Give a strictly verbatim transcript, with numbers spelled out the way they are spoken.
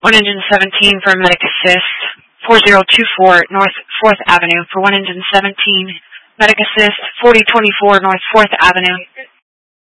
one engine seventeen for Medic Assist, four zero two four North fourth Avenue. For one engine seventeen, Medic Assist, forty twenty-four North fourth Avenue.